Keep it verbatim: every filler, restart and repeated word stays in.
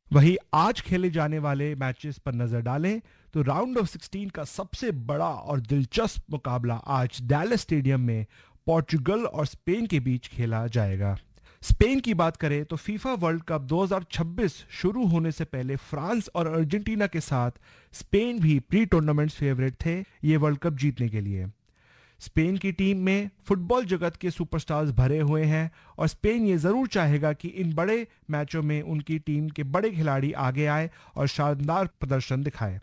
वहीं आज खेले जाने वाले मैचेस पर नजर डालें तो राउंड ऑफ सिक्सटीन का सबसे बड़ा और दिलचस्प मुकाबला आज डैलस स्टेडियम में पोर्चुगल और स्पेन के बीच खेला जाएगा। स्पेन की बात करें तो फीफा वर्ल्ड कप दो हज़ार छब्बीस शुरू होने से पहले फ्रांस और अर्जेंटीना के साथ स्पेन भी प्री टूर्नामेंट फेवरेट थे ये वर्ल्ड कप जीतने के लिए। स्पेन की टीम में फुटबॉल जगत के सुपरस्टार्स भरे हुए हैं और स्पेन ये जरूर चाहेगा कि इन बड़े मैचों में उनकी टीम के बड़े खिलाड़ी आगे आए और शानदार प्रदर्शन दिखाए।